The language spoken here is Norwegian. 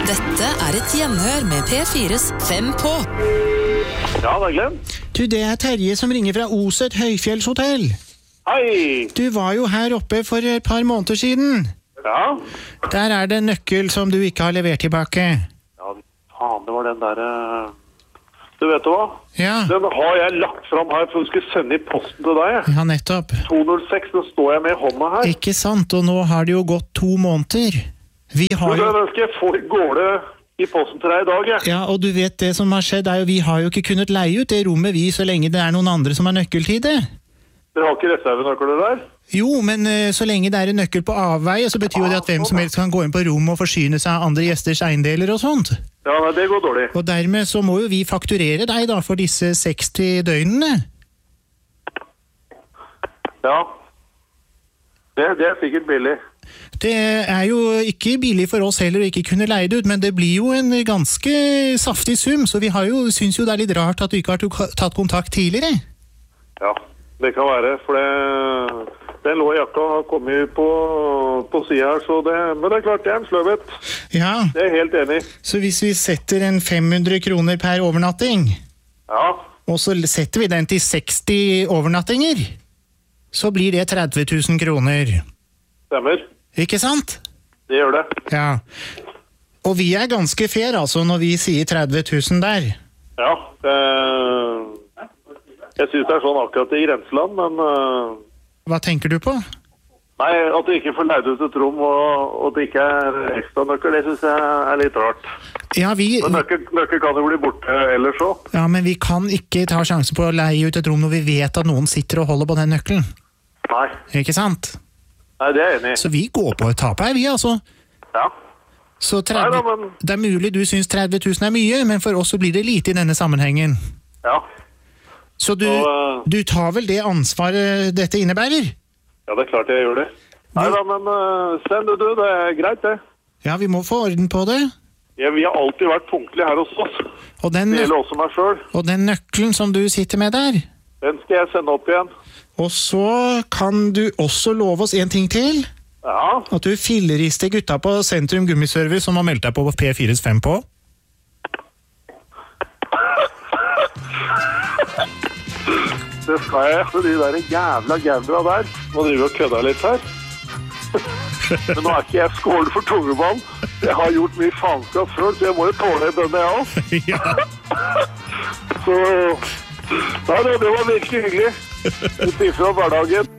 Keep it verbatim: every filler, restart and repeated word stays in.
Dette er et gjenhør med P fires Fem på. Ja, det er Glenn. Du, det er Terje som ringer fra Oset Høyfjellshotell. Hei! Du var jo her oppe for et par måneder siden. Ja? Der er det en nøkkel som du ikke har levert tilbake. Ja, faen, det var den der... uh, Du vet du hva? Ja. Den har jeg lagt fram her for å skulle sende i posten til deg. Ja, nettopp. to null seks, den står jeg med i hånda her. Ikke sant, og nå har det jo gått to måneder. Vi har Så jo... den skal jeg få i gårde i posten til deg i dag, jeg. Ja, og du vet det som har skjedd er jo, vi har jo ikke kunnet leie ut det rommet vi, så lenge det er noen andre som har nøkkel til det. Dere har ikke reservenøkler der? Jo, men uh, så lenge det er en nøkkel på avveie, så betyr jo det at hvem som helst kan gå inn på rom og forsyne seg av andre gjesters eiendeler og sånt. Ja, nei, det går dårlig. Og dermed så må jo vi fakturere deg da for disse seksti døgnene. Ja. Det, det er sikkert billig. Det er jo ikke billig for oss heller å ikke kunne leie det ut, men det blir jo en ganske saftig sum, så vi har jo, synes jo det er litt rart at du ikke har tatt kontakt tidligere. Ja, det kan være, for det... Den lå i jakka og har kommet på, på siden her, så det, men det er klart det er en sløvet. Ja. Det er jeg helt enig. Så hvis vi setter en fem hundre kroner per overnatting, Ja. og så setter vi den til seksti overnattinger, så blir det tretti tusen kroner. Stemmer. Ikke sant? Det gjør det. Ja. Og vi er ganske fair altså når vi sier tretti tusen der. Ja, det, jeg synes det er sånn akkurat i grenseland, men... Uh, Hva tenker du på? nei, at du ikke får leid ut et rom, og, og det ikke er ekstra nøkkel, det synes jeg er litt rart. Ja, vi... Men nøkkel, nøkkel kan jo bli borte ellers så. Ja, men vi kan ikke ta sjansen på å leie ut et rom når vi vet at noen sitter og holder på den nøkkelen. Nei. Ikke sant? Nei, det er jeg enig i. Så vi går på et tap her, vi altså. Ja. Så tretti Nei da, men... Det er mulig du synes tretti tusen er mye, men for oss så blir det lite i denne sammenhengen. Ja. Så du, Så, uh... du tar vel det ansvaret dette innebærer? Ja, det er klart jeg gjør det. Nei da, men uh, send det du, det er greit det. Ja, vi må få orden på det. Ja, vi har alltid vært punktlige her hos oss. Og den, Det gjelder også meg selv. og den nøkkelen som du sitter med der. Den skal jeg sende opp igjen. Og så kan du også love oss en ting til. Ja. At du fillerister gutta på Sentrum Gummiservice som har meldt deg på P fires Fem på. Det skal jeg, for de der jævla gævla der må drive og kødde litt her. Men nå er ikke jeg skålet for tungemann. Jeg har gjort mye faenskap før, så jeg må jo tåle denne jeg også. Ja. Så, nei, det var virkelig hyggelig. Du sier fra hverdagen.